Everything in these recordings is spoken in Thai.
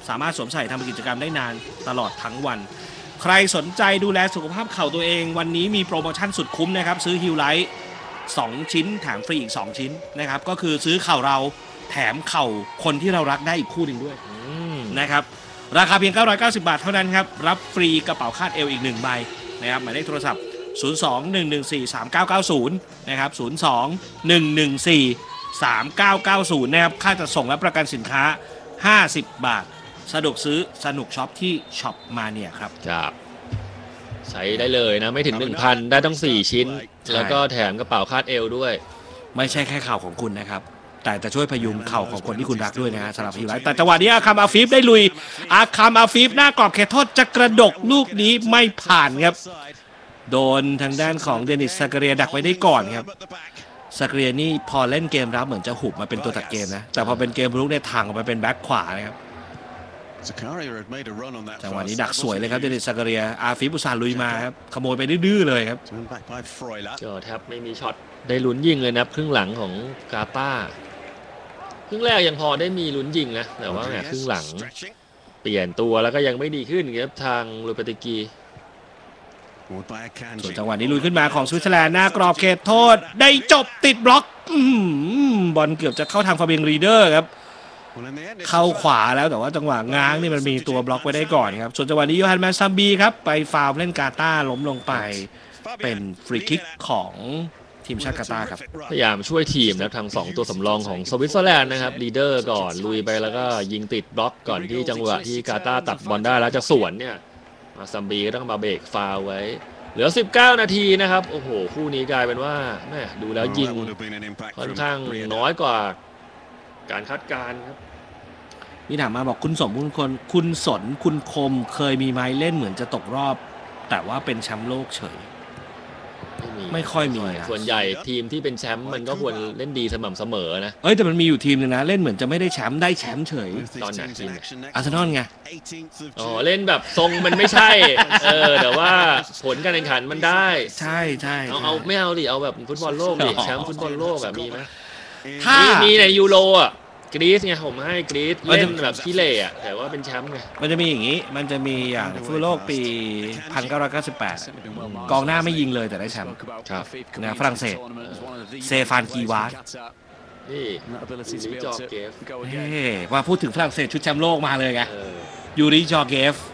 สามารถสวมใส่ทำกิจกรรมได้นานตลอดทั้งวันใครสนใจดูแลสุขภาพเข่าตัวเองวันนี้มีโปรโมชั่นสุดคุ้มนะครับซื้อฮิลไลท์2ชิ้นแถมฟรีอีก2ชิ้นนะครับก็คือซื้อเข่าเราแถมเข่าคนที่เรารักได้อีกคู่หนึ่งด้วยนะครับราคาเพียง990 บาทเท่านั้นครับรับฟรีกระเป๋าคาดเอวอีก1ใบนะครับหมายเลขโทรศัพท์02-114-3990นะครับ02-114-3990นะครับค่าจัดส่งและประกันสินค้า50 บาทสะดวกซื้อสนุกช็อปที่ช็อปมาเนี่ยครับใช้ได้เลยนะไม่ถึง 1,000 ได้ต้อง4ชิ้นแล้วก็แถมกระเป๋าคาดเอวด้วยไม่ใช่แค่เข่าของคุณนะครับแต่จะช่วยพยุงเข่าของคนที่คุณรักด้วยนะฮะสำหรับฮิวไลท์แต่จังหวะนี้อาคัมอาฟีฟได้ลุยอาคัมอาฟีฟหน้ากรอบเขตโทษจะกระดกลูกนี้ไม่ผ่านครับโดนทางด้านของเดนิสซากาเรียดักไว้ได้ก่อนครับซากาเรียนี่พอเล่นเกมรับเหมือนจะหุบมาเป็นตัวตัดเกมนะแต่พอเป็นเกมรุกเนี่ยทางออกไปเป็นแบ็คขวานะครับจังหวะนี้ดักสวยเลยครับเดนิสซากาเรียอาฟีฟอุตส่าห์ลุยมาครับขโมยไปดื้อเลยครับก็แทบไม่มีช็อตได้ลุ้นยิงเลยนะครึ่งหลังของกาตาร์ครึ่งแรกยังพอได้มีลุ้นยิงนะแต่ว่าครึ่งหลังเปลี่ยนตัวแล้วก็ยังไม่ดีขึ้นครับทางลูเปติกีส่วนจังหวะนี้ลุยขึ้นมาของสวิตเซอร์แลนด์หน้ากรอบเขตโทษได้จบติดบล็อกบอลเกือบจะเข้าทางฟาเบียงรีเดอร์ครับเข้าขวาแล้วแต่ว่าจังหวะง้างนี่มันมีตัวบล็อกไว้ได้ก่อนครับส่วนจังหวะนี้โยฮันแมนซัมบีครับไปฟาวล์เล่นกาตาร์ล้มลงไปเป็นฟรีคิกของทีมชาติกาตาร์ครับพยายามช่วยทีมนะทาง2ตัวสำรองของสวิตเซอร์แลนด์นะครับลีดเดอร์ก่อนลุยไปแล้วก็ยิงติดบล็อกก่อนที่จังหวะที่กาตาร์ตัดบอลได้แล้วจะสวนเนี่ยมาซัมบีก็ต้องมาเบรกฟาวล์ไว้เหลือ19 นาทีนะครับโอ้โหคู่นี้กลายเป็นว่าแม่ดูแล้วยิงค่อนข้างน้อยกว่าการคาดการณ์ครับนี่ถามมาบอกคุณสนคุณคมเคยมีไม้เล่นเหมือนจะตกรอบแต่ว่าเป็นแชมป์โลกเฉยไม่ค่อยมีส่วนใหญ่ทีมที่เป็นแชมป์มันก็ควรเล่นดีสม่ำเสมอนะแต่มันมีอยู่ทีมนึงนะเล่นเหมือนจะไม่ได้แชมป์ได้แชมป์เฉยตอนไหนทีมอาร์เซนอลไงเล่นแบบทรงมันไม่ใช่แต่ว่าผลการแข่งขันมันได้ใช่เอาไม่เอาดิเอาแบบฟุตบอลโลกดิแชมป์ฟุตบอลโลกแบบมีไหมถ้ามีในยูโรอ่ะกรีซไงผมให้กรีซเล่นแบบขี้เล่อะแต่ว่าเป็นแชมป์ไงมันจะมีอย่างนี้มันจะมีอย่างฟุตบอลโลกปี1998กองหน้าไม่ยิงเลยแต่ได้แชมป์นะฝรั่งเศสเซฟานกีวาร์ดนี่ยูริจอเกฟว่าพูดถึงฝรั่งเศสชุดแชมป์โลกมาเลยไงยูริจอเกฟ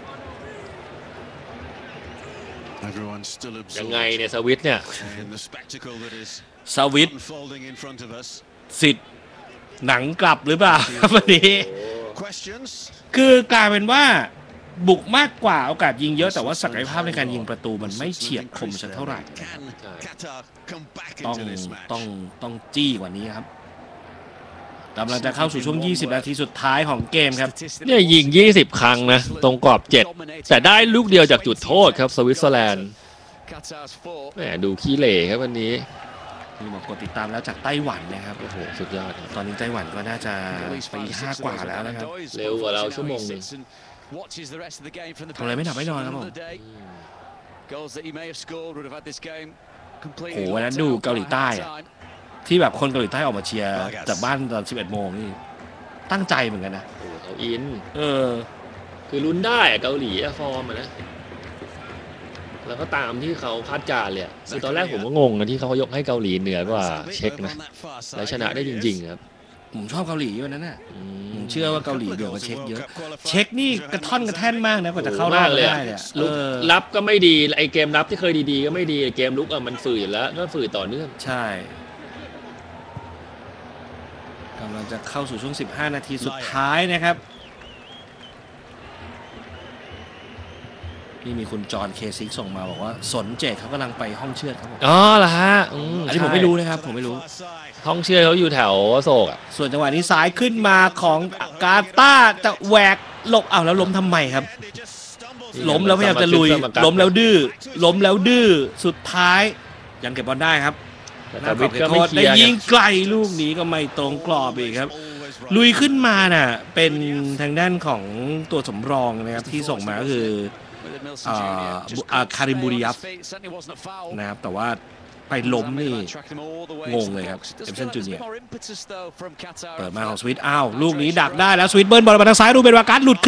ยังไงเนี่ยสวิตเนี่ยสวิตสิทธิ์หนังกลับหรือเปล่าครับวันนี้คือกลายเป็นว่าบุกมากกว่าโอกาสยิงเยอะแต่ว่าศักยภาพในการยิงประตูมันไม่เฉียบคมสักเท่าไหร่ต้องจี้กว่านี้ครับกำลังจะเข้าสู่ช่วง20 นาทีสุดท้ายของเกมครับเนี่ยยิง20 ครั้งนะตรงกรอบ7แต่ได้ลูกเดียวจากจุดโทษครับสวิตเซอร์แลนด์แหมดูขี้เหร่ครับวันนี้มีบอกกดติดตามแล้วจากไต้หวันนะครับโอ้โหสุดยอดตอนนี้ไต้หวันก็น่าจะปี5 กว่าแล้วนะครับเร็วกว่าเราชั่วโมงนึงทำอะไรไม่หลับไม่นอนครับผมโอ้โหวันนั้นดูเกาหลีใต้ที่แบบคนเกาหลีใต้ออกมาเชียร์จากบ้านตอน11 โมงนี่ตั้งใจเหมือนกันนะเขาอินคือลุ้นได้เกาหลีฟอร์มนะแล้วก็ตามที่เขาคาดการณ์เลยคือตอนแรกผมก็งงนะที่เขายกให้เกาหลีเหนือกว่าเช็กนะและชนะได้จริงๆครับผมชอบเกาหลีวันนั้นน่ะผมเชื่อว่าเกาหลีเดือดกว่าเช็กเยอะเช็กนี่กระท่อนกระแท่นมากนะกว่าจะเข้ารอบได้เนี่ยรับก็ไม่ดีไอเกมรับที่เคยดีๆก็ไม่ดีเกมลุกมันฝืดแล้วก็ฝืดต่อเนื่องใช่กำลังจะเข้าสู่ช่วง15 นาทีสุดท้ายนะครับนี่มีคุณจอห์นเคซิกส่งมาบอกว่าสนเจตเขากำลังไปห้องเชือดครับเหรอฮะอันนี้ผมไม่รู้นะครับผมไม่รู้ห้องเชือดเขาอยู่แถวโศกส่วนจังหวะนี้ซ้ายขึ้นมาของกาตาร์จะแหวกหลบแล้วล้มทำไมครับล้มแล้วพยายามจะลุยล้มแล้วดื้อสุดท้ายยังเก็บบอลได้ครับแต่วิทก็ไม่ได้ยิงไกลลูกนี้ก็ไม่ตรงกรอบอีกครับลุยขึ้นมาน่ะเป็นทางด้านของตัวสำรองนะครับที่ส่งมาก็คือคาริมบูริยัฟนะครับแต่ว่าไปล้มนี่งงเลยครับเอมสันจูเนียร์เปิดมาของสวิตลูกนี้ดักได้แล้วสวิตเบิร์นบอลมาทางซ้ายรูเบนวาการ์ดหลุด